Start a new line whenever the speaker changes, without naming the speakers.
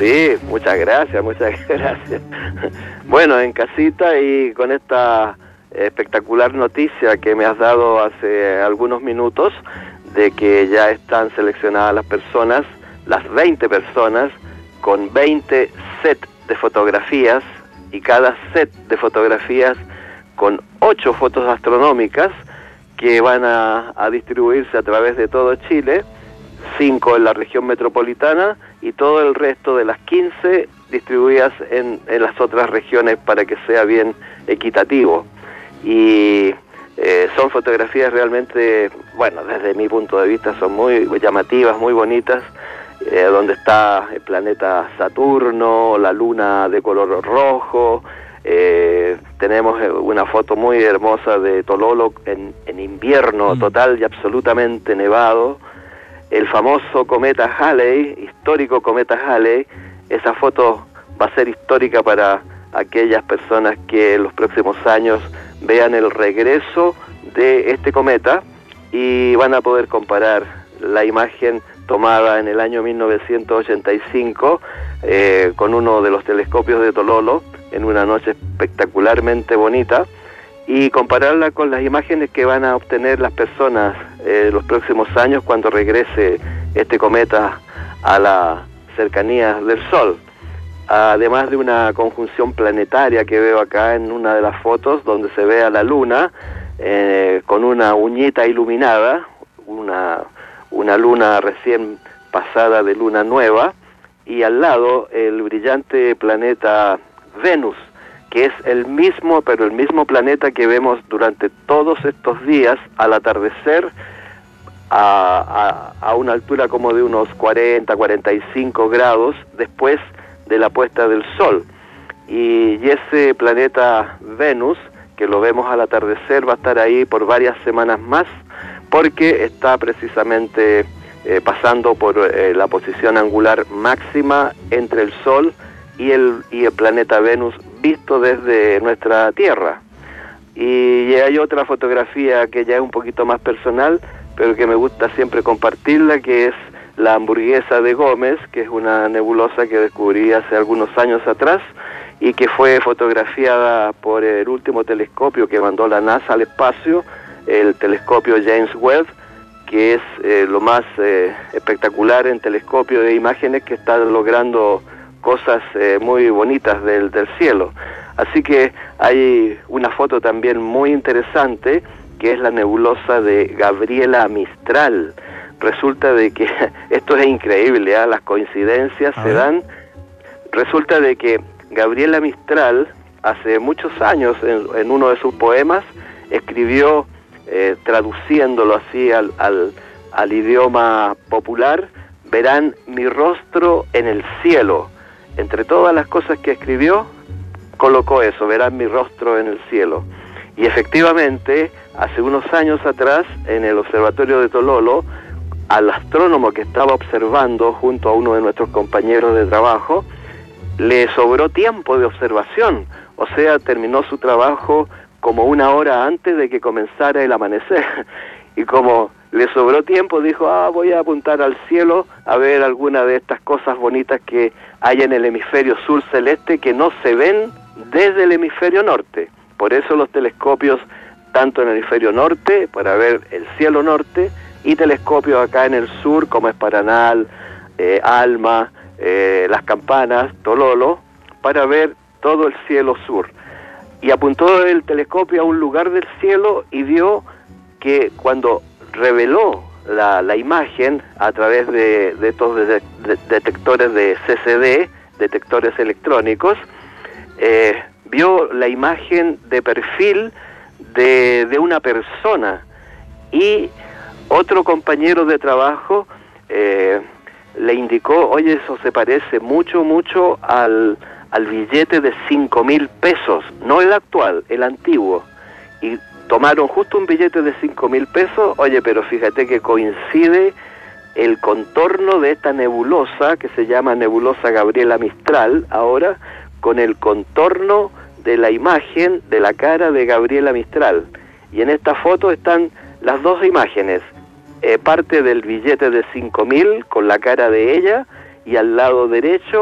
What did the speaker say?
Sí, muchas gracias, muchas gracias. Bueno, en casita y con esta espectacular noticia que me has dado hace algunos minutos, de que ya están seleccionadas las personas, las 20 personas, con 20 sets de fotografías, y cada set de fotografías con 8 fotos astronómicas que van a distribuirse a través de todo Chile, 5 en la región metropolitana y todo el resto de las 15 distribuidas en las otras regiones para que sea bien equitativo. Y son fotografías realmente, bueno, desde mi punto de vista son muy llamativas, muy bonitas, donde está el planeta Saturno, la luna de color rojo. Tenemos una foto muy hermosa de Tololo en invierno total y absolutamente nevado. El famoso cometa Halley, histórico cometa Halley. Esa foto va a ser histórica para aquellas personas que en los próximos años vean el regreso de este cometa y van a poder comparar la imagen tomada en el año 1985 con uno de los telescopios de Tololo en una noche espectacularmente bonita, y compararla con las imágenes que van a obtener las personas los próximos años cuando regrese este cometa a las cercanías del Sol. Además de una conjunción planetaria que veo acá en una de las fotos, donde se ve a la luna con una uñita iluminada, una luna recién pasada de luna nueva, y al lado el brillante planeta Venus, que es el mismo planeta que vemos durante todos estos días al atardecer a una altura como de unos 40-45 grados después de la puesta del sol. Y ese planeta Venus, que lo vemos al atardecer, va a estar ahí por varias semanas más, porque está precisamente pasando por la posición angular máxima entre el Sol y el planeta Venus visto desde nuestra Tierra. Y hay otra fotografía que ya es un poquito más personal, pero que me gusta siempre compartirla, que es la hamburguesa de Gómez, que es una nebulosa que descubrí hace algunos años atrás y que fue fotografiada por el último telescopio que mandó la NASA al espacio, el telescopio James Webb, que es lo más espectacular en telescopio de imágenes, que está logrando cosas muy bonitas del cielo. Así que hay una foto también muy interesante, que es la nebulosa de Gabriela Mistral. Resulta de que, esto es increíble, las coincidencias se dan. Resulta de que Gabriela Mistral, hace muchos años, en uno de sus poemas, escribió, traduciéndolo así al idioma popular: verán mi rostro en el cielo. Entre todas las cosas que escribió, colocó eso: verán mi rostro en el cielo. Y efectivamente, hace unos años atrás, en el observatorio de Tololo, al astrónomo que estaba observando junto a uno de nuestros compañeros de trabajo, le sobró tiempo de observación. O sea, terminó su trabajo como una hora antes de que comenzara el amanecer. Y como le sobró tiempo, dijo: voy a apuntar al cielo a ver alguna de estas cosas bonitas que hay en el hemisferio sur celeste, que no se ven desde el hemisferio norte. Por eso los telescopios, tanto en el hemisferio norte, para ver el cielo norte, y telescopios acá en el sur, como es Paranal, Alma, Las Campanas, Tololo, para ver todo el cielo sur. Y apuntó el telescopio a un lugar del cielo y vio que cuando reveló la imagen a través de estos detectores de CCD, detectores electrónicos, vio la imagen de perfil de una persona. Y otro compañero de trabajo le indicó: oye, eso se parece mucho al billete de 5.000 pesos, no el actual, el antiguo. Y tomaron justo un billete de 5.000 pesos, oye, pero fíjate que coincide el contorno de esta nebulosa, que se llama nebulosa Gabriela Mistral ahora, con el contorno de la imagen de la cara de Gabriela Mistral. Y en esta foto están las dos imágenes, parte del billete de 5.000 con la cara de ella, y al lado derecho